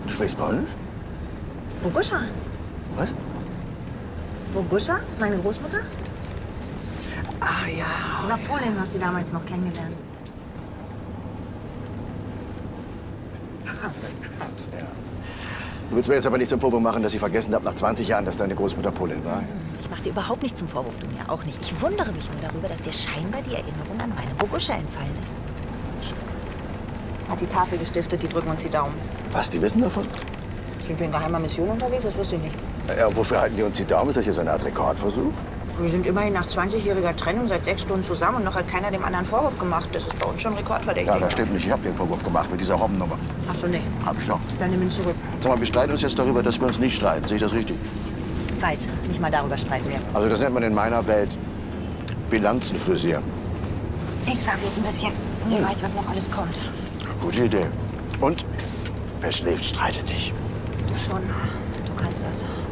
Du sprichst Polnisch? Bogusza. Was? Bogusza, meine Großmutter? Ah ja. Sie war Polin, hast sie damals noch kennengelernt. Ja. Du willst mir jetzt aber nicht zum Vorwurf machen, dass ich vergessen habe, nach 20 Jahren, dass deine Großmutter Polin war. Ich mache dir überhaupt nicht zum Vorwurf, du mir auch nicht. Ich wundere mich nur darüber, dass dir scheinbar die Erinnerung an meine Bogusza entfallen ist. Hat die Tafel gestiftet, die drücken uns die Daumen. Was, die wissen davon? Sind wir in geheimer Mission unterwegs? Das wusste ich nicht. Ja, wofür halten die uns die Daumen? Ist das hier so eine Art Rekordversuch? Wir sind immerhin nach 20-jähriger Trennung seit 6 Stunden zusammen und noch hat keiner dem anderen Vorwurf gemacht. Das ist bei uns schon rekordverdächtig. Ja, das stimmt nicht. Ich habe den Vorwurf gemacht mit dieser Robbennummer. Hast du nicht? Hab ich doch. Dann nimm ihn zurück. Sag mal, wir streiten uns jetzt darüber, dass wir uns nicht streiten. Sehe ich das richtig? Falsch. Nicht mal darüber streiten wir. Also das nennt man in meiner Welt Bilanzen frisieren. Ich schlafe jetzt ein bisschen. Wer weiß, was noch alles kommt. Gute Idee. Und wer schläft, streitet nicht. Du schon. Du kannst das.